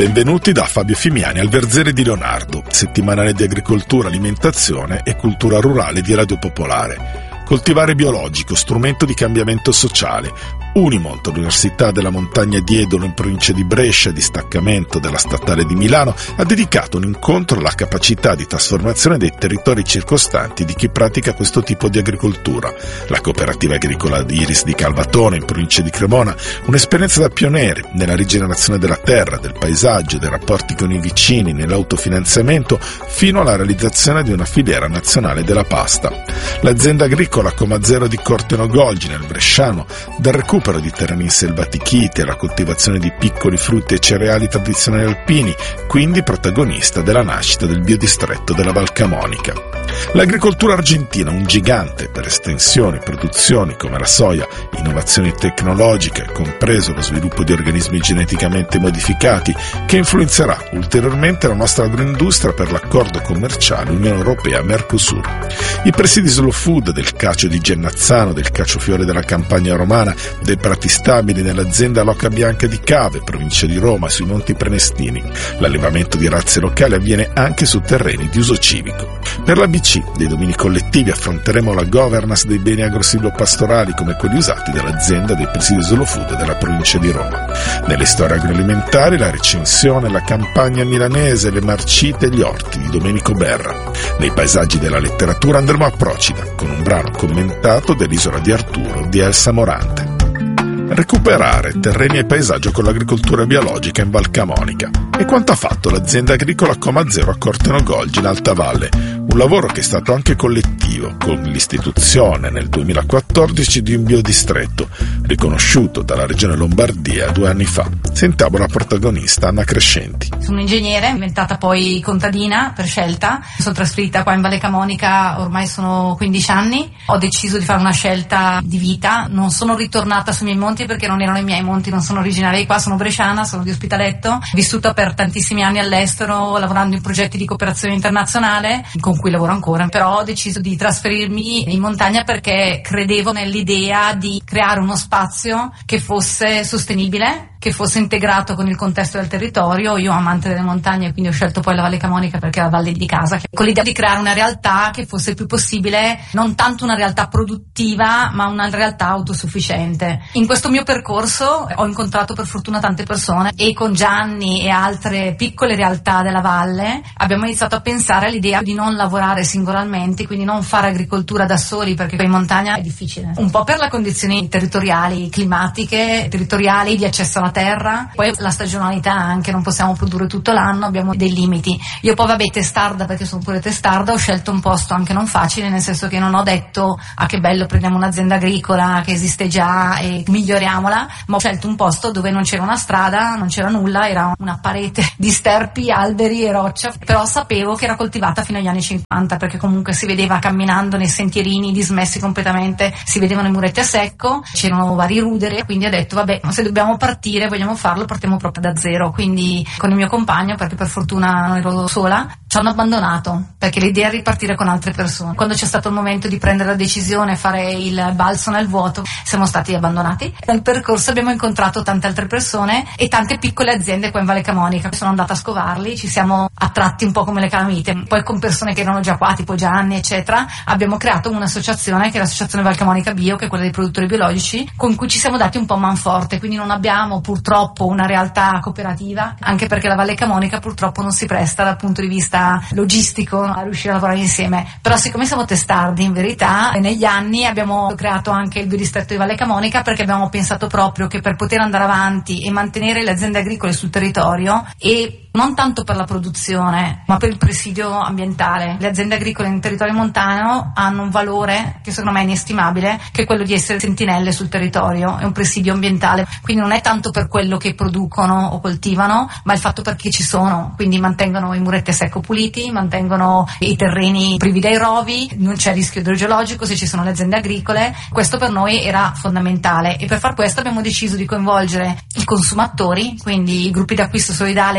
Benvenuti da Fabio Fimiani al Verzere di Leonardo, settimanale di agricoltura, alimentazione e cultura rurale di Radio Popolare. Coltivare biologico, strumento di cambiamento sociale. Unimont, Università della Montagna di Edolo in provincia di Brescia, distaccamento della Statale di Milano, ha dedicato un incontro alla capacità di trasformazione dei territori circostanti di chi pratica questo tipo di agricoltura. La cooperativa agricola di Iris di Calvatone in provincia di Cremona, un'esperienza da pionieri nella rigenerazione della terra, del paesaggio, dei rapporti con i vicini, nell'autofinanziamento, fino alla realizzazione di una filiera nazionale della pasta. L'azienda agricola Coma Zero di Corteno Golgi nel Bresciano, dal recupero di terreni selvatichiti alla coltivazione di piccoli frutti e cereali tradizionali alpini, quindi protagonista della nascita del biodistretto della Val Camonica. L'agricoltura argentina, un gigante per estensioni, produzioni come la soia, innovazioni tecnologiche, compreso lo sviluppo di organismi geneticamente modificati, che influenzerà ulteriormente la nostra agroindustria per l'accordo commerciale Unione Europea-Mercosur. I presidi slow food del cacio di Gennazzano, del caciofiore della Campagna Romana, dei prati stabili nell'azienda Loca Bianca di Cave, provincia di Roma, sui Monti Prenestini. L'allevamento di razze locali avviene anche su terreni di uso civico. Per la BC dei domini collettivi affronteremo la governance dei beni agro-silvopastorali come quelli usati dall'azienda dei presidi slow food della provincia di Roma. Nelle storie agroalimentari la recensione, la campagna milanese, le marcite e gli orti di Domenico Berra. Nei paesaggi della letteratura andremo a Procida con un brano commentato dell'Isola di Arturo di Elsa Morante. Recuperare terreni e paesaggio con l'agricoltura biologica in Val Camonica. E quanto ha fatto l'azienda agricola Coma Zero a Corteno Golgi in Alta Valle? Un lavoro che è stato anche collettivo, con l'istituzione nel 2014 di un biodistretto, riconosciuto dalla Regione Lombardia 2 anni fa. Sentiamo la protagonista Anna Crescenti. Sono ingegnere, diventata poi contadina per scelta. Sono trasferita qua in Valle Camonica, ormai sono 15 anni. Ho deciso di fare una scelta di vita. Non sono ritornata sui miei monti perché non erano i miei monti, non sono originaria di qua, sono bresciana, sono di Ospitaletto. Vissuta per tantissimi anni all'estero, lavorando in progetti di cooperazione internazionale, con cui lavoro ancora, però ho deciso di trasferirmi in montagna perché credevo nell'idea di creare uno spazio che fosse sostenibile, che fosse integrato con il contesto del territorio. Io amante delle montagne, quindi ho scelto poi la Valle Camonica perché è la valle di casa, con l'idea di creare una realtà che fosse il più possibile non tanto una realtà produttiva ma una realtà autosufficiente. In questo mio percorso ho incontrato per fortuna tante persone e con Gianni e altre piccole realtà della valle abbiamo iniziato a pensare all'idea di non lavorare singolarmente, quindi non fare agricoltura da soli perché in montagna è difficile, un po' per le condizioni territoriali, climatiche, territoriali, di accesso alla terra, poi la stagionalità anche, non possiamo produrre tutto l'anno, abbiamo dei limiti. Io poi vabbè testarda, perché sono pure testarda, ho scelto un posto anche non facile, nel senso che non ho detto che bello prendiamo un'azienda agricola che esiste già e miglioriamola, ma ho scelto un posto dove non c'era una strada, non c'era nulla, era una parete di sterpi, alberi e roccia, però sapevo che era coltivata fino agli anni 50 perché comunque si vedeva camminando nei sentierini dismessi completamente, si vedevano i muretti a secco, c'erano vari ruderi, quindi ho detto vabbè, se dobbiamo partire, vogliamo farlo, partiamo proprio da zero. Quindi con il mio compagno, perché per fortuna non ero sola, ci hanno abbandonato perché l'idea è ripartire con altre persone. Quando c'è stato il momento di prendere la decisione, fare il balzo nel vuoto, siamo stati abbandonati. Nel percorso abbiamo incontrato tante altre persone e tante piccole aziende qua in Valle Camonica. Sono andata a scovarli, ci siamo attratti un po' come le calamite, poi con persone che erano già qua, tipo Gianni eccetera, abbiamo creato un'associazione che è l'associazione Val Camonica Bio, che è quella dei produttori biologici, con cui ci siamo dati un po' manforte, quindi non abbiamo purtroppo una realtà cooperativa, anche perché la Valle Camonica purtroppo non si presta dal punto di vista logistico a riuscire a lavorare insieme, però siccome siamo testardi in verità, negli anni abbiamo creato anche il biodistretto di Valle Camonica perché abbiamo pensato proprio che per poter andare avanti e mantenere le aziende agricole sul territorio, e non tanto per la produzione ma per il presidio ambientale, le aziende agricole in territorio montano hanno un valore che secondo me è inestimabile, che è quello di essere sentinelle sul territorio, è un presidio ambientale, quindi non è tanto per quello che producono o coltivano ma il fatto perché ci sono, quindi mantengono i muretti a secco puliti, mantengono i terreni privi dai rovi, non c'è rischio idrogeologico se ci sono le aziende agricole. Questo per noi era fondamentale e per far questo abbiamo deciso di coinvolgere i consumatori, quindi i gruppi d'acquisto solidale che sono entrati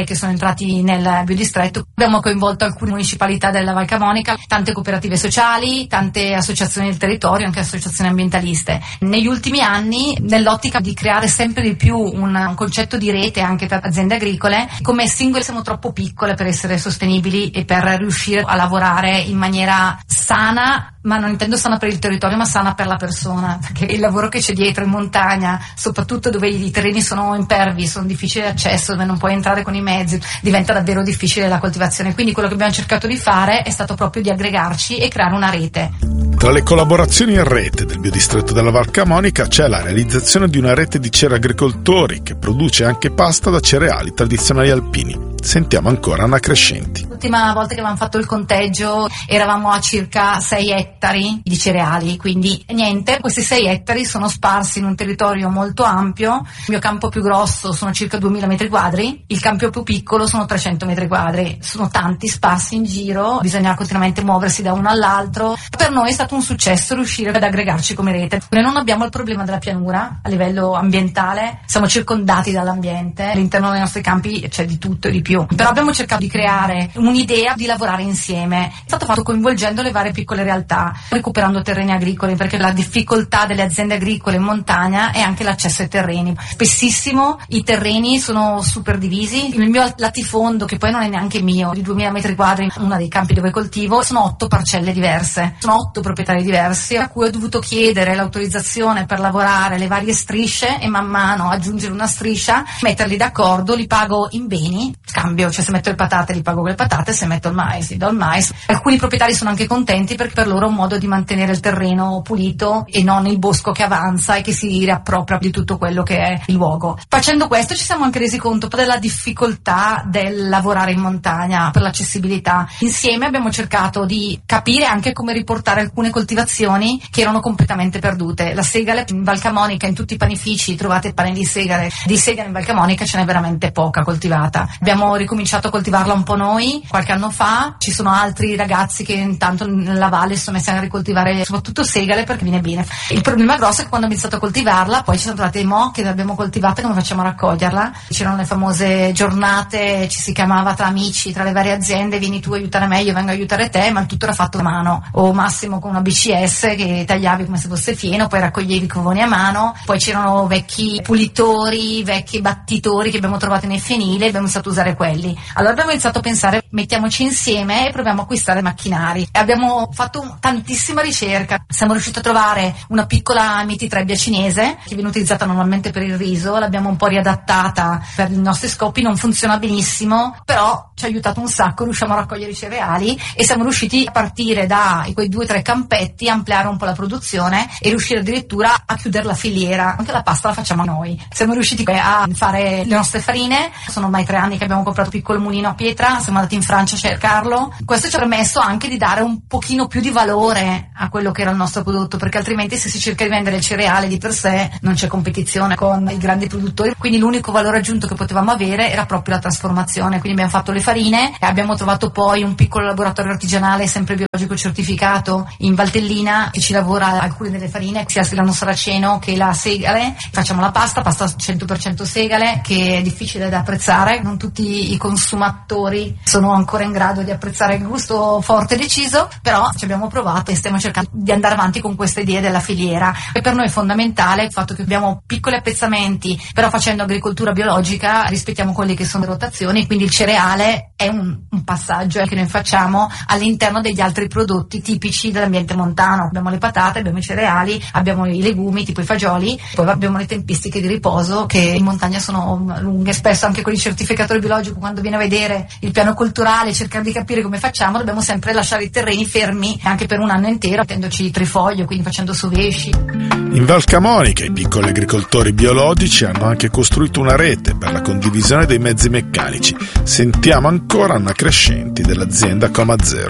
entrati nel biodistretto. Abbiamo coinvolto alcune municipalità della Val Camonica, tante cooperative sociali, tante associazioni del territorio, anche associazioni ambientaliste. Negli ultimi anni, nell'ottica di creare sempre di più un concetto di rete anche per aziende agricole, come singole siamo troppo piccole per essere sostenibili e per riuscire a lavorare in maniera sana, ma non intendo sana per il territorio, ma sana per la persona, perché il lavoro che c'è dietro in montagna, soprattutto dove i terreni sono impervi, sono difficili di accesso, dove non puoi entrare con i mezzi, diventa davvero difficile la coltivazione. Quindi quello che abbiamo cercato di fare è stato proprio di aggregarci e creare una rete. Tra le collaborazioni in rete del biodistretto della Val Camonica c'è la realizzazione di una rete di ceragricoltori che produce anche pasta da cereali tradizionali alpini. Sentiamo ancora Anna Crescenti. L'ultima volta che avevamo fatto il conteggio eravamo a circa 6 ettari di cereali, quindi niente, questi 6 ettari sono sparsi in un territorio molto ampio. Il mio campo più grosso sono circa 2000 metri quadri, il campo più piccolo sono 300 metri quadri, sono tanti sparsi in giro, bisogna continuamente muoversi da uno all'altro. Per noi è stato un successo riuscire ad aggregarci come rete. Noi non abbiamo il problema della pianura a livello ambientale, siamo circondati dall'ambiente, all'interno dei nostri campi c'è di tutto e di più. Però abbiamo cercato di creare un'idea di lavorare insieme. È stato fatto coinvolgendo le varie piccole realtà, recuperando terreni agricoli, perché la difficoltà delle aziende agricole in montagna è anche l'accesso ai terreni. Spessissimo i terreni sono super divisi. Il mio latifondo, che poi non è neanche mio, di 2000 metri quadri, uno dei campi dove coltivo, sono 8 parcelle diverse, sono 8 proprietari diversi, a cui ho dovuto chiedere l'autorizzazione per lavorare le varie strisce e man mano aggiungere una striscia, metterli d'accordo, li pago in beni, cambio, cioè se metto le patate li pago con le patate, se metto il mais li do il mais. Alcuni proprietari sono anche contenti perché per loro è un modo di mantenere il terreno pulito e non il bosco che avanza e che si riappropria di tutto quello che è il luogo. Facendo questo ci siamo anche resi conto della difficoltà del lavorare in montagna per l'accessibilità. Insieme abbiamo cercato di capire anche come riportare alcune coltivazioni che erano completamente perdute. La segale in Val Camonica, in tutti i panifici trovate pani di segale in Val Camonica ce n'è veramente poca coltivata. Abbiamo ricominciato a coltivarla un po' noi qualche anno fa, ci sono altri ragazzi che intanto nella valle sono messi a ricoltivare soprattutto segale perché viene bene. Il problema grosso è che quando ho iniziato a coltivarla poi ci sono trovate che l'abbiamo coltivata, come facciamo a raccoglierla? C'erano le famose giornate, ci si chiamava tra amici, tra le varie aziende, vieni tu a aiutare me, io vengo a aiutare te, ma il tutto era fatto a mano o massimo con una BCS che tagliavi come se fosse fieno, poi raccoglievi i covoni a mano. Poi c'erano vecchi pulitori, vecchi battitori che abbiamo trovato nei fienili, abbiamo iniziato a usare quelli. Allora abbiamo iniziato a pensare, mettiamoci insieme e proviamo a acquistare macchinari. E abbiamo fatto tantissima ricerca. Siamo riusciti a trovare una piccola mititrebbia cinese che viene utilizzata normalmente per il riso, l'abbiamo un po' riadattata per i nostri scopi, non funziona benissimo, però ci ha aiutato un sacco, riusciamo a raccogliere i cereali e siamo riusciti a partire da quei 2 o 3 campetti, ampliare un po' la produzione e riuscire addirittura a chiudere la filiera. Anche la pasta la facciamo noi. Siamo riusciti a fare le nostre farine, sono ormai 3 anni che abbiamo comprato un piccolo mulino a pietra, siamo andati in Francia a cercarlo. Questo ci ha permesso anche di dare un pochino più di valore a quello che era il nostro prodotto, perché altrimenti se si cerca di vendere il cereale di per sé non c'è competizione con i grandi produttori, quindi l'unico valore aggiunto che potevamo avere era proprio la trasformazione. Quindi abbiamo fatto le farine e abbiamo trovato poi un piccolo laboratorio artigianale sempre biologico certificato in Valtellina che ci lavora alcune delle farine, sia il grano saraceno che la segale. Facciamo la pasta 100% segale, che è difficile da apprezzare, non tutti i consumatori sono ancora in grado di apprezzare il gusto forte e deciso, però ci abbiamo provato e stiamo cercando di andare avanti con questa idea della filiera. E per noi è fondamentale il fatto che abbiamo piccoli appezzamenti, però facendo agricoltura biologica rispettiamo quelli che sono le rotazioni, quindi il cereale è un passaggio che noi facciamo all'interno degli altri prodotti tipici dell'ambiente montano. Abbiamo le patate, abbiamo i cereali, abbiamo i legumi tipo i fagioli, poi abbiamo le tempistiche di riposo che in montagna sono lunghe. Spesso anche con il certificatore biologico, quando viene a vedere il piano culturale, cercare di capire come facciamo, dobbiamo sempre lasciare i terreni fermi anche per un anno intero, mettendoci trifoglio, quindi facendo sovesci. In Val Camonica i piccoli agricoltori biologici hanno anche costruito una rete per la condivisione dei mezzi meccanici. Sentiamo ancora Anna Crescenti dell'azienda Coma Zero.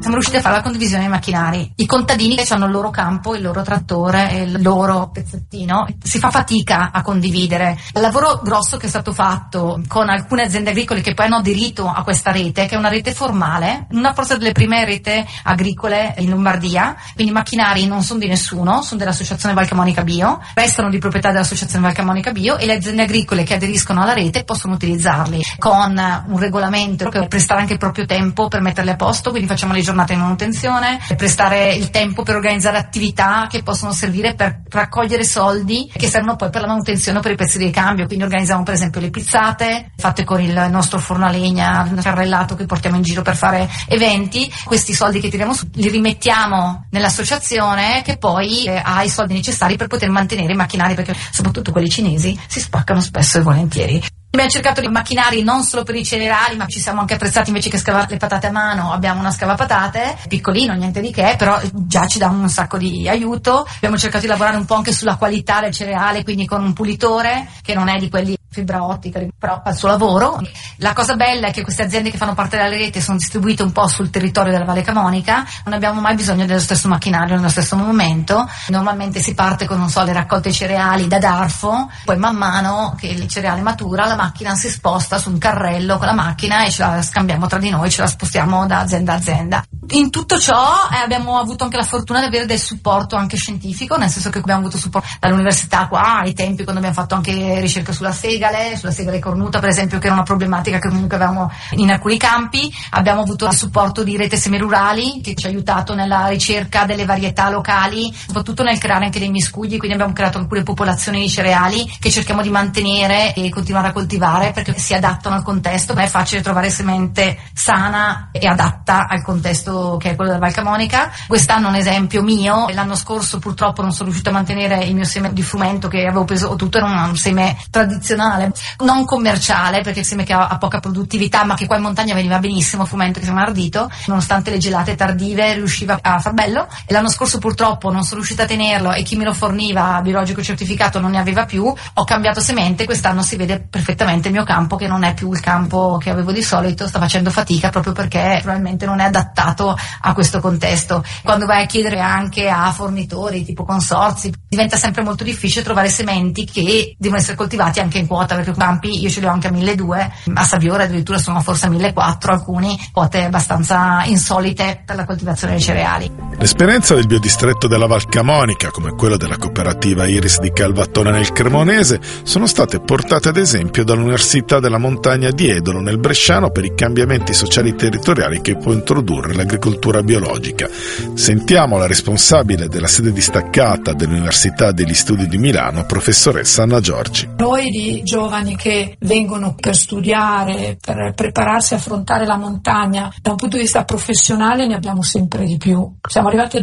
siamo riusciti a fare la condivisione dei macchinari. I contadini che hanno il loro campo, il loro trattore e il loro pezzettino, si fa fatica a condividere. Il lavoro grosso che è stato fatto con alcune aziende agricole che poi hanno aderito a questa rete, che è una rete formale, una forse delle prime rete agricole in Lombardia, quindi i macchinari non sono di nessuno, sono dell'Associazione Val Camonica Bio, restano di proprietà dell'Associazione Val Camonica Bio e le aziende agricole che aderiscono alla rete possono utilizzarli con un regolamento per prestare anche il proprio tempo per metterli a posto, quindi facciamo le giornate di manutenzione, per prestare il tempo per organizzare attività che possono servire per raccogliere soldi che servono poi per la manutenzione o per i pezzi di ricambio, quindi organizziamo per esempio le pizzate fatte con il nostro forno a legna carrellato che portiamo in giro per fare eventi. Questi soldi che tiriamo su li rimettiamo nell'associazione che poi ha i soldi necessari per poter mantenere i macchinari, perché soprattutto quelli cinesi si spaccano spesso e volentieri. Abbiamo cercato di macchinari non solo per i cereali, ma ci siamo anche attrezzati, invece che scavare le patate a mano abbiamo una scavapatate, piccolino, niente di che, però già ci dà un sacco di aiuto. Abbiamo cercato di lavorare un po' anche sulla qualità del cereale, quindi con un pulitore che non è di quelli fibra ottica, però al suo lavoro. La cosa bella è che queste aziende che fanno parte della rete sono distribuite un po' sul territorio della Valle Camonica, non abbiamo mai bisogno dello stesso macchinario nello stesso momento. Normalmente si parte con, non so, le raccolte cereali da Darfo, poi man mano che il cereale matura la macchina si sposta su un carrello con la macchina e ce la scambiamo tra di noi, ce la spostiamo da azienda a azienda. In tutto ciò abbiamo avuto anche la fortuna di avere del supporto anche scientifico, nel senso che abbiamo avuto supporto dall'università qua ai tempi, quando abbiamo fatto anche ricerca sulla segale cornuta per esempio, che era una problematica che comunque avevamo in alcuni campi. Abbiamo avuto il supporto di Rete Semirurali che ci ha aiutato nella ricerca delle varietà locali, soprattutto nel creare anche dei miscugli, quindi abbiamo creato alcune popolazioni di cereali che cerchiamo di mantenere e continuare a coltivare perché si adattano al contesto. È facile trovare semente sana e adatta al contesto che è quello della Val Camonica. Quest'anno un esempio mio, l'anno scorso purtroppo non sono riuscita a mantenere il mio seme di frumento che avevo preso, tutto era un seme tradizionale, non commerciale, perché il seme che ha poca produttività, ma che qua in montagna veniva benissimo, frumento che si chiama ardito, nonostante le gelate tardive riusciva a far bello. E l'anno scorso purtroppo non sono riuscita a tenerlo e chi me lo forniva biologico certificato non ne aveva più, ho cambiato semente. Quest'anno si vede perfettamente il mio campo che non è più il campo che avevo di solito, sta facendo fatica proprio perché probabilmente non è adattato a questo contesto. Quando vai a chiedere anche a fornitori tipo consorzi diventa sempre molto difficile trovare sementi che devono essere coltivati anche in quota, perché campi io ce li ho anche a 1.200, a Saviore addirittura sono forse a 1.400, alcuni quote abbastanza insolite per la coltivazione dei cereali. L'esperienza del biodistretto della Val Camonica, come quello della cooperativa Iris di Calvattone nel Cremonese, sono state portate ad esempio dall'Università della Montagna di Edolo nel Bresciano per i cambiamenti sociali territoriali che può introdurre l'agricoltura biologica. Sentiamo la responsabile della sede distaccata dell'Università degli Studi di Milano, professoressa Anna Giorgi. Noi di giovani che vengono per studiare, per prepararsi a affrontare la montagna da un punto di vista professionale ne abbiamo sempre di più. Siamo arrivati a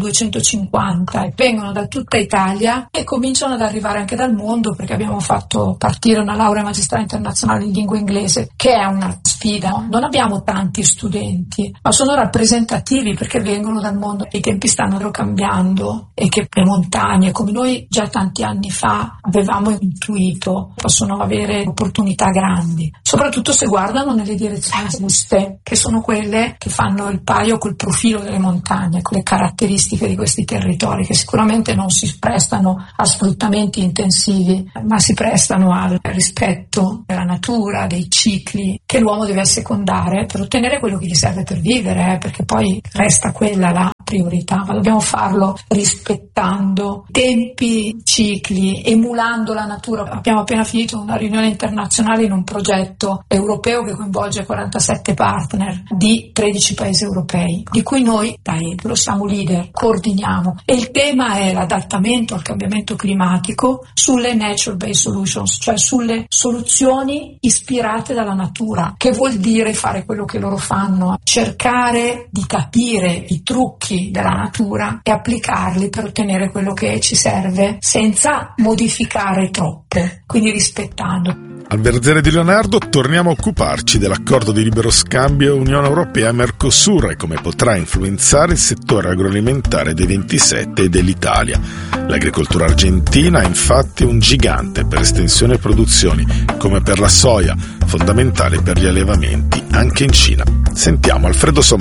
250 e vengono da tutta Italia e cominciano ad arrivare anche dal mondo, perché abbiamo fatto partire una laurea magistrale internazionale in lingua inglese, che è una sfida. Non abbiamo tanti studenti, ma sono rappresentativi perché vengono dal mondo. I tempi stanno cambiando e che le montagne, come noi già tanti anni fa avevamo intuito, possono avere opportunità grandi, soprattutto se guardano nelle direzioni giuste, che sono quelle che fanno il paio col profilo delle montagne, con le caratteristiche di questi territori, che sicuramente non si prestano a sfruttamenti intensivi, ma si prestano al rispetto della natura, dei cicli che l'uomo deve assecondare per ottenere quello che gli serve per vivere, perché poi resta quella la priorità, ma dobbiamo farlo rispettando tempi, cicli, emulando la natura. Abbiamo appena finito una riunione internazionale in un progetto europeo che coinvolge 47 partner di 13 paesi europei, di cui noi lo siamo leader, coordiniamo, e il tema è l'adattamento al cambiamento climatico sulle nature-based solutions, cioè sulle soluzioni ispirate dalla natura, che vuol dire fare quello che loro fanno, cercare di capire i trucchi della natura e applicarli per ottenere quello che ci serve senza modificare troppo, quindi rispettando. Al Verzere di Leonardo torniamo a occuparci dell'accordo di libero scambio Unione Europea-Mercosur e come potrà influenzare il settore agroalimentare dei 27 e dell'Italia. L'agricoltura argentina è infatti un gigante per estensione e produzioni, come per la soia, fondamentale per gli allevamenti anche in Cina. Sentiamo Alfredo Somoza.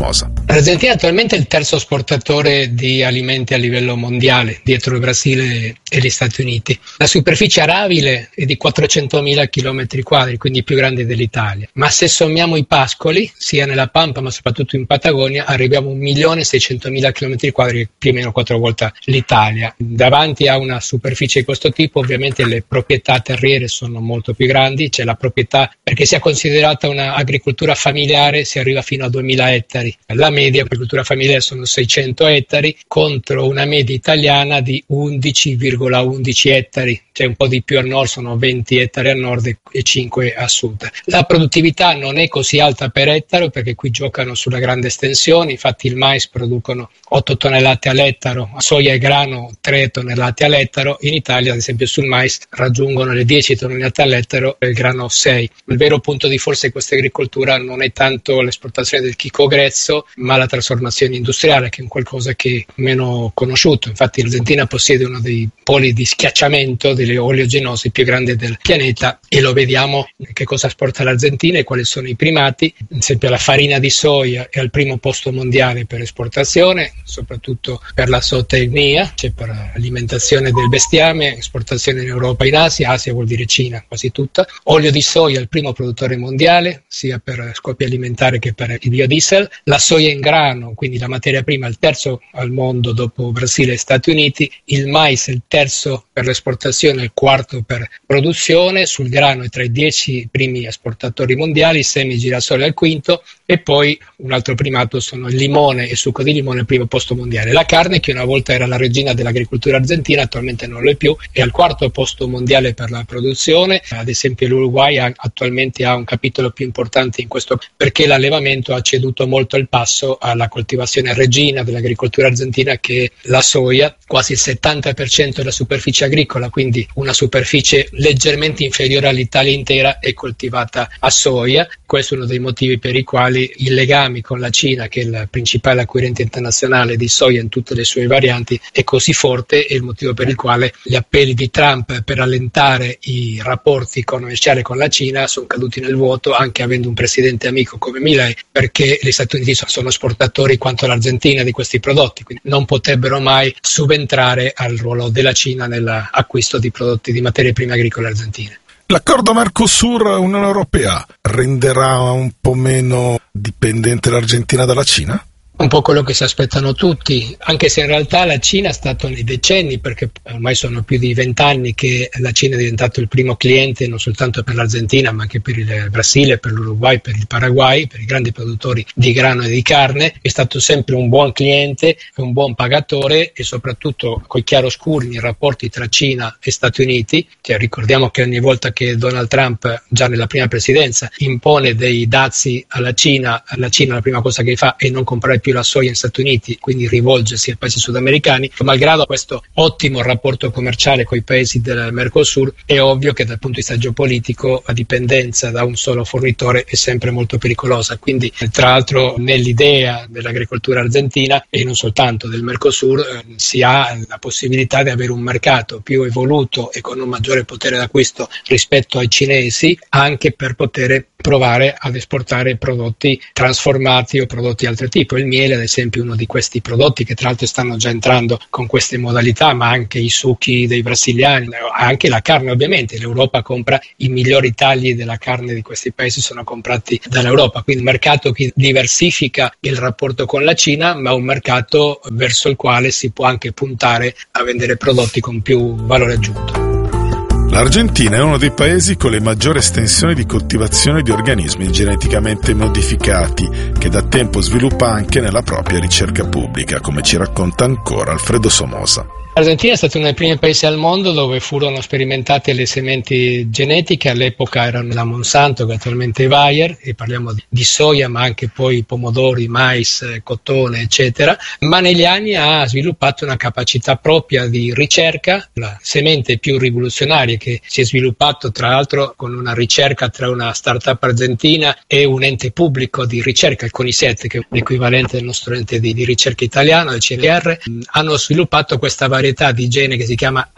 L'Argentina attualmente è il terzo esportatore di alimenti a livello mondiale, dietro il Brasile e gli Stati Uniti. La superficie arabile è di 400.000 km², quindi più grande dell'Italia. Ma se sommiamo i pascoli, sia nella Pampa ma soprattutto in Patagonia, arriviamo a 1.600.000 km², più o meno 4 volte l'Italia. Davanti a una superficie di questo tipo, ovviamente le proprietà terriere sono molto più grandi, c'è la proprietà, perché sia considerata un'agricoltura familiare, si arriva fino a 2.000 ettari. La media agricoltura familiare sono 600 ettari contro una media italiana di 11,11 ettari, cioè un po' di più a nord, sono 20 ettari a nord e 5 a sud. La produttività non è così alta per ettaro perché qui giocano sulla grande estensione, infatti il mais producono 8 tonnellate all'ettaro, soia e grano 3 tonnellate all'ettaro, in Italia ad esempio sul mais raggiungono le 10 tonnellate all'ettaro e il grano 6. Il vero punto di forza di questa agricoltura non è tanto l'esportazione del chicco grezzo, ma la trasformazione industriale, che è un qualcosa che è meno conosciuto. Infatti l'Argentina possiede uno dei poli di schiacciamento delle oleogenosi più grandi del pianeta e lo vediamo che cosa esporta l'Argentina e quali sono i primati. Ad esempio la farina di soia è al primo posto mondiale per esportazione, soprattutto per la zootecnia, cioè per l'alimentazione del bestiame, esportazione in Europa e in Asia. Asia vuol dire Cina, quasi tutta. Olio di soia è il primo produttore mondiale, sia per scopi alimentari che per il biodiesel. La soia in grano, quindi la materia prima, il terzo al mondo dopo Brasile e Stati Uniti. Il mais è il terzo per l'esportazione, il quarto per produzione. Sul grano è tra i 10 primi esportatori mondiali, il semi girasole al quinto e poi un altro primato sono il limone e succo di limone al primo posto mondiale. La carne, che una volta era la regina dell'agricoltura argentina, attualmente non lo è più, è al quarto posto mondiale per la produzione. Ad esempio l'Uruguay attualmente ha un capitolo più importante in questo perché l'allevamento ha ceduto molto il passo alla coltivazione regina dell'agricoltura argentina, che è la soia. Quasi il 70% della superficie agricola, quindi una superficie leggermente inferiore all'Italia intera, è coltivata a soia. Questo è uno dei motivi per i quali i legami con la Cina, che è il principale acquirente internazionale di soia in tutte le sue varianti, è così forte, e il motivo per il quale gli appelli di Trump per allentare i rapporti commerciali con la Cina sono caduti nel vuoto, anche avendo un presidente amico come Milei, perché gli Stati Uniti sono esportatori quanto l'Argentina di questi prodotti, quindi non potrebbero mai subentrare al ruolo della Cina nell'acquisto di prodotti di materie prime agricole argentine. L'accordo Mercosur-Unione Europea renderà un po' meno dipendente l'Argentina dalla Cina? Un po' quello che si aspettano tutti, anche se in realtà la Cina è stato nei decenni, perché ormai sono più di 20 anni che la Cina è diventato il primo cliente non soltanto per l'Argentina ma anche per il Brasile, per l'Uruguay, per il Paraguay, per i grandi produttori di grano e di carne. È stato sempre un buon cliente, un buon pagatore e soprattutto coi chiaroscuri nei rapporti tra Cina e Stati Uniti. Cioè, ricordiamo che ogni volta che Donald Trump, già nella prima presidenza, impone dei dazi alla Cina la prima cosa che fa è non comprare più la soia in Stati Uniti, quindi rivolgersi ai paesi sudamericani. Malgrado questo ottimo rapporto commerciale con i paesi del Mercosur, è ovvio che dal punto di vista geopolitico la dipendenza da un solo fornitore è sempre molto pericolosa. Quindi, tra l'altro, nell'idea dell'agricoltura argentina e non soltanto del Mercosur si ha la possibilità di avere un mercato più evoluto e con un maggiore potere d'acquisto rispetto ai cinesi, anche per poter provare ad esportare prodotti trasformati o prodotti di altro tipo. Il miele, ad esempio, è uno di questi prodotti che tra l'altro stanno già entrando con queste modalità, ma anche i succhi dei brasiliani, anche la carne. Ovviamente l'Europa compra i migliori tagli della carne di questi paesi, sono comprati dall'Europa, quindi un mercato che diversifica il rapporto con la Cina, ma un mercato verso il quale si può anche puntare a vendere prodotti con più valore aggiunto. L'Argentina è uno dei paesi con le maggiori estensioni di coltivazione di organismi geneticamente modificati, che da tempo sviluppa anche nella propria ricerca pubblica, come ci racconta ancora Alfredo Somoza. L'Argentina è stato uno dei primi paesi al mondo dove furono sperimentate le sementi genetiche. All'epoca erano la Monsanto, che attualmente è Bayer, e parliamo di soia, ma anche poi pomodori, mais, cotone, eccetera. Ma negli anni ha sviluppato una capacità propria di ricerca, la semente più rivoluzionaria che si è sviluppato tra l'altro con una ricerca tra una startup argentina e un ente pubblico di ricerca, il CONICET, che è l'equivalente del nostro ente di ricerca italiano, del CNR. Hanno sviluppato questa varietà varietà di gene che si chiama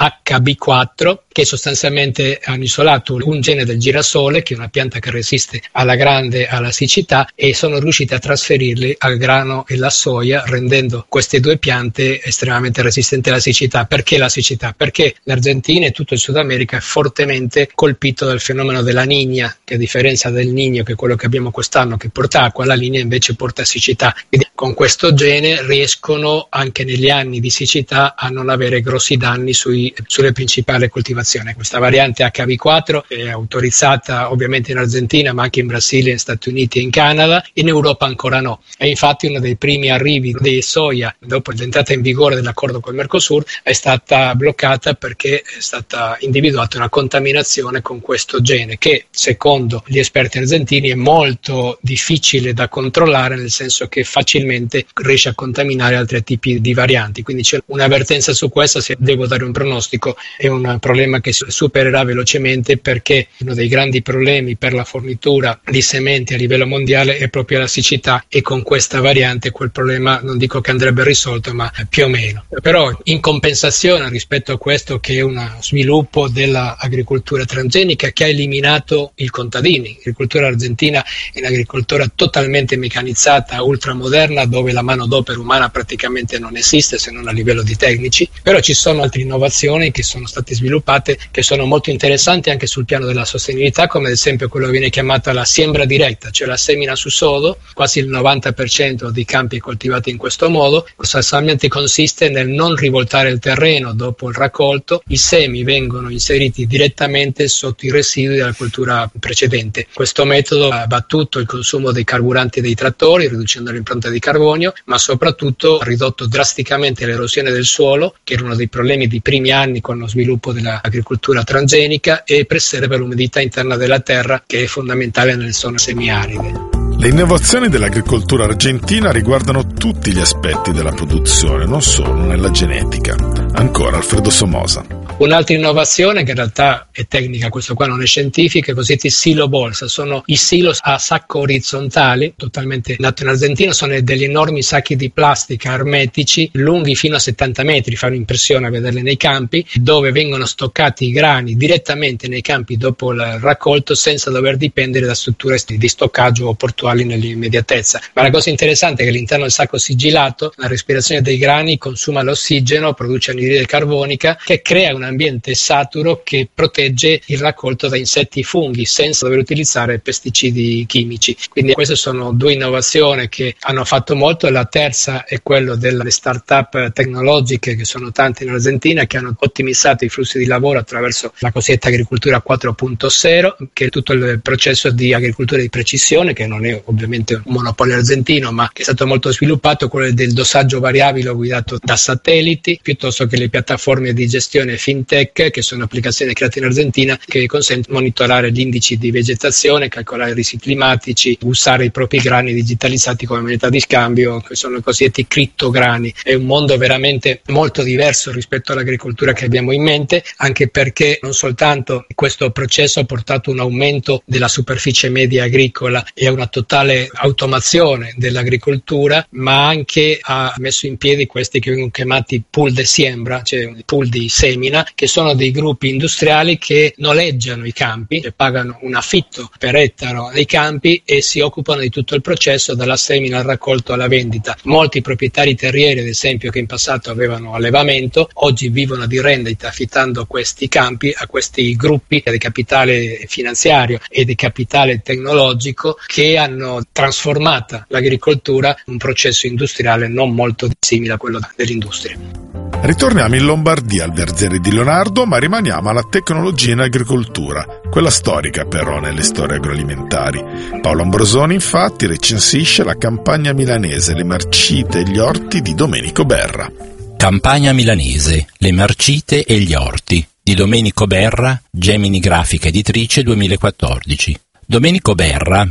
HB4, che sostanzialmente hanno isolato un gene del girasole, che è una pianta che resiste alla siccità, e sono riusciti a trasferirli al grano e alla soia, rendendo queste due piante estremamente resistenti alla siccità. Perché la siccità? Perché l'Argentina e tutto il Sud America è fortemente colpito dal fenomeno della Niña, che a differenza del Niño, che è quello che abbiamo quest'anno, che porta acqua, la Niña invece porta siccità. Quindi con questo gene riescono anche negli anni di siccità a non avere grossi danni sulle principali coltivazioni. Questa variante HB4 è autorizzata ovviamente in Argentina, ma anche in Brasile, in Stati Uniti e in Canada. In Europa ancora no. E infatti uno dei primi arrivi di soia dopo l'entrata in vigore dell'accordo col Mercosur è stata bloccata perché è stata individuata una contaminazione con questo gene, che secondo gli esperti argentini è molto difficile da controllare, nel senso che facilmente riesce a contaminare altri tipi di varianti. Quindi c'è un'avvertenza su questo. Se devo dare un pronostico, è un problema che si supererà velocemente, perché uno dei grandi problemi per la fornitura di sementi a livello mondiale è proprio la siccità, e con questa variante quel problema non dico che andrebbe risolto, ma più o meno. Però in compensazione rispetto a questo, che è uno sviluppo dell'agricoltura transgenica che ha eliminato i contadini, l'agricoltura argentina è un'agricoltura totalmente meccanizzata, ultramoderna, dove la manodopera umana praticamente non esiste, se non a livello di tecnici. Però ci sono altre innovazioni che sono state sviluppate, che sono molto interessanti anche sul piano della sostenibilità, come ad esempio quello che viene chiamata la siembra diretta, cioè la semina su sodo. Quasi il 90% dei campi è coltivati in questo modo. Sostanzialmente consiste nel non rivoltare il terreno dopo il raccolto, i semi vengono inseriti direttamente sotto i residui della coltura precedente. Questo metodo ha abbattuto il consumo dei carburanti dei trattori, riducendo l'impronta di carbonio, ma soprattutto ha ridotto drasticamente l'erosione del suolo, che era uno dei problemi dei primi anni con lo sviluppo dell'agricoltura transgenica, e preserva l'umidità interna della terra, che è fondamentale nelle zone semiaride. Le innovazioni dell'agricoltura argentina riguardano tutti gli aspetti della produzione, non solo nella genetica. Ancora Alfredo Somoza. Un'altra innovazione, che in realtà è tecnica, questo qua non è scientifica, i cosiddetti silo bolsa. Sono i silos a sacco orizzontali, totalmente nato in Argentina. Sono degli enormi sacchi di plastica ermetici, lunghi fino a 70 metri, fa un'impressione a vederli nei campi, dove vengono stoccati i grani direttamente nei campi dopo il raccolto, senza dover dipendere da strutture di stoccaggio o portuali nell'immediatezza. Ma la cosa interessante è che all'interno del sacco sigillato la respirazione dei grani consuma l'ossigeno, produce anidride carbonica, che crea un ambiente saturo che protegge il raccolto da insetti e funghi senza dover utilizzare pesticidi chimici. Quindi queste sono due innovazioni che hanno fatto molto. La terza è quello delle start-up tecnologiche, che sono tante in Argentina, che hanno ottimizzato i flussi di lavoro attraverso la cosiddetta agricoltura 4.0, che è tutto il processo di agricoltura di precisione, che non è ovviamente un monopolio argentino, ma che è stato molto sviluppato, quello del dosaggio variabile guidato da satelliti, piuttosto che le piattaforme di gestione fintech, che sono applicazioni create in Argentina, che consentono di monitorare gli indici di vegetazione, calcolare i rischi climatici, usare i propri grani digitalizzati come moneta di scambio, che sono i cosiddetti crittograni. È un mondo veramente molto diverso rispetto all'agricoltura che abbiamo in mente, anche perché non soltanto questo processo ha portato un aumento della superficie media agricola e a una totale automazione dell'agricoltura, ma anche ha messo in piedi questi che vengono chiamati pool de siembra, cioè pool di semina, che sono dei gruppi industriali che noleggiano i campi, cioè pagano un affitto per ettaro dei campi e si occupano di tutto il processo, dalla semina al raccolto alla vendita. Molti proprietari terrieri, ad esempio, che in passato avevano allevamento, oggi vivono di rendita affittando questi campi a questi gruppi di capitale finanziario e di capitale tecnologico, che hanno trasformato l'agricoltura in un processo industriale non molto simile a quello dell'industria. Ritorniamo in Lombardia al verziere di Leonardo, ma rimaniamo alla tecnologia in agricoltura, quella storica però nelle storie agroalimentari. Paolo Ambrosoni infatti recensisce la campagna milanese Le Marcite e gli orti di Domenico Berra. Campagna milanese, Le Marcite e gli orti di Domenico Berra, Gemini Grafica Editrice 2014. Domenico Berra,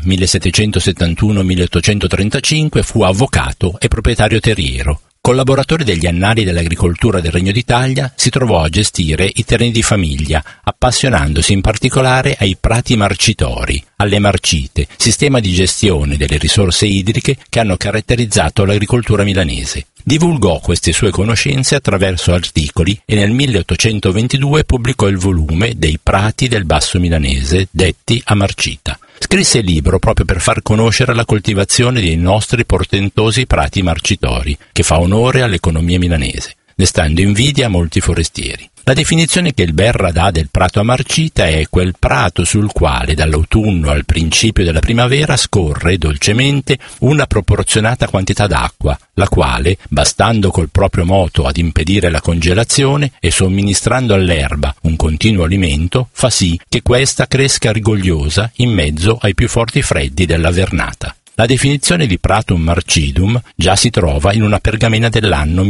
1771-1835, fu avvocato e proprietario terriero. Collaboratore degli Annali dell'Agricoltura del Regno d'Italia, si trovò a gestire i terreni di famiglia, appassionandosi in particolare ai prati marcitori, alle marcite, sistema di gestione delle risorse idriche che hanno caratterizzato l'agricoltura milanese. Divulgò queste sue conoscenze attraverso articoli e nel 1822 pubblicò il volume dei Prati del Basso Milanese, detti a Marcita. Scrisse il libro proprio per far conoscere la coltivazione dei nostri portentosi prati marcitori, che fa onore all'economia milanese, destando invidia a molti forestieri. La definizione che il Berra dà del prato a marcita è quel prato sul quale dall'autunno al principio della primavera scorre dolcemente una proporzionata quantità d'acqua, la quale, bastando col proprio moto ad impedire la congelazione e somministrando all'erba un continuo alimento, fa sì che questa cresca rigogliosa in mezzo ai più forti freddi della vernata. La definizione di pratum marcidum già si trova in una pergamena dell'anno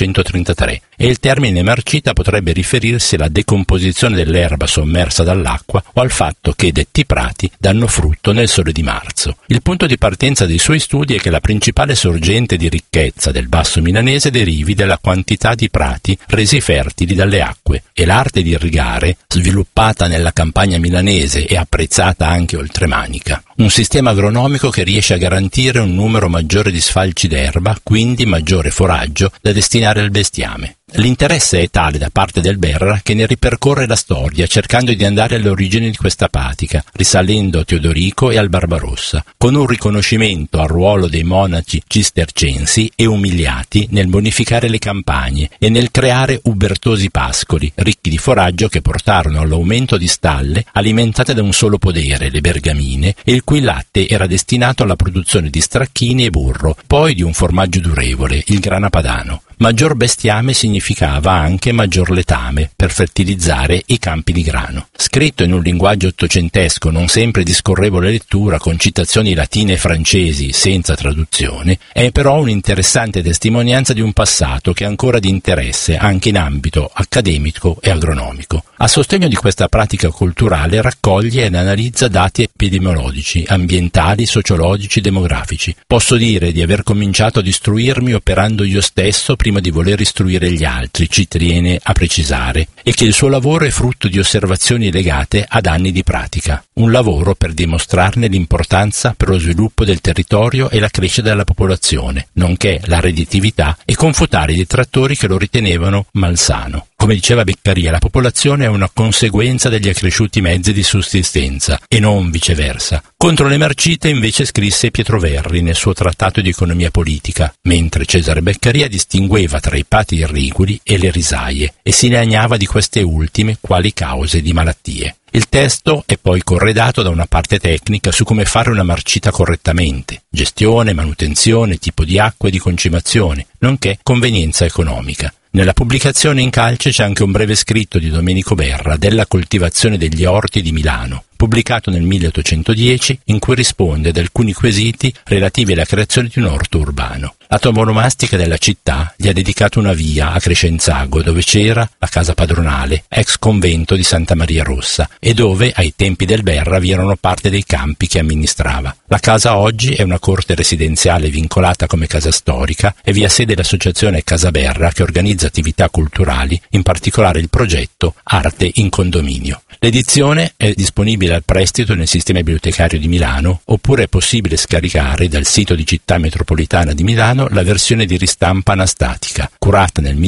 1233 e il termine marcita potrebbe riferirsi alla decomposizione dell'erba sommersa dall'acqua o al fatto che detti prati danno frutto nel sole di marzo. Il punto di partenza dei suoi studi è che la principale sorgente di ricchezza del Basso Milanese derivi dalla quantità di prati resi fertili dalle acque e l'arte di irrigare, sviluppata nella campagna milanese e apprezzata anche oltremanica. Un sistema agronomico che riesce a garantire un numero maggiore di sfalci d'erba, quindi maggiore foraggio da destinare al bestiame. L'interesse è tale da parte del Berra che ne ripercorre la storia, cercando di andare alle origini di questa pratica, risalendo a Teodorico e al Barbarossa, con un riconoscimento al ruolo dei monaci cistercensi e umiliati nel bonificare le campagne e nel creare ubertosi pascoli, ricchi di foraggio che portarono all'aumento di stalle alimentate da un solo podere, le bergamine, e il cui latte era destinato alla produzione di stracchini e burro, poi di un formaggio durevole, il grana padano. Maggior bestiame significava anche maggior letame per fertilizzare i campi di grano. Scritto in un linguaggio ottocentesco non sempre di scorrevole lettura con citazioni latine e francesi senza traduzione, è però un'interessante testimonianza di un passato che è ancora di interesse anche in ambito accademico e agronomico. A sostegno di questa pratica culturale raccoglie ed analizza dati epidemiologici, ambientali, sociologici, demografici. Posso dire di aver cominciato ad istruirmi operando io stesso prima di voler istruire gli altri, ci tiene a precisare, e che il suo lavoro è frutto di osservazioni legate ad anni di pratica. Un lavoro per dimostrarne l'importanza per lo sviluppo del territorio e la crescita della popolazione, nonché la redditività, e confutare i detrattori che lo ritenevano malsano. Come diceva Beccaria, la popolazione è una conseguenza degli accresciuti mezzi di sussistenza e non viceversa. Contro le marcite invece scrisse Pietro Verri nel suo trattato di economia politica, mentre Cesare Beccaria distingueva tra i prati irriguli e le risaie e si lagnava di queste ultime quali cause di malattie. Il testo è poi corredato da una parte tecnica su come fare una marcita correttamente, gestione, manutenzione, tipo di acqua e di concimazione, nonché convenienza economica. Nella pubblicazione in calce c'è anche un breve scritto di Domenico Berra della coltivazione degli orti di Milano, pubblicato nel 1810, in cui risponde ad alcuni quesiti relativi alla creazione di un orto urbano. La toponomastica della città gli ha dedicato una via a Crescenzago, dove c'era la casa padronale, ex convento di Santa Maria Rossa, e dove, ai tempi del Berra, vi erano parte dei campi che amministrava. La casa oggi è una corte residenziale vincolata come casa storica e vi ha sede l'associazione Casa Berra, che organizza attività culturali, in particolare il progetto Arte in Condominio. L'edizione è disponibile al prestito nel sistema bibliotecario di Milano, oppure è possibile scaricare dal sito di Città Metropolitana di Milano la versione di ristampa anastatica, curata nel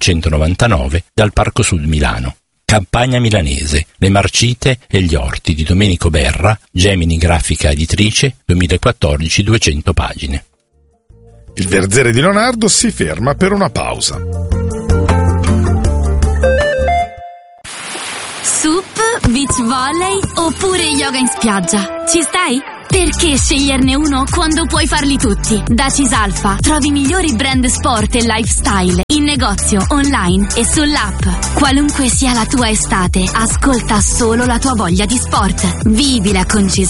1999 dal Parco Sud Milano. Campagna milanese, le marcite e gli orti di Domenico Berra, Gemini Grafica Editrice, 2014, 200 pagine. Il Verzere di Leonardo si ferma per una pausa. Sup, beach volley oppure yoga in spiaggia? Ci stai? Perché sceglierne uno quando puoi farli tutti? Da Cisalfa trovi i migliori brand sport e lifestyle in negozio, online e sull'app. Qualunque sia la tua estate, ascolta solo la tua voglia di sport. Vivila con Cisalfa.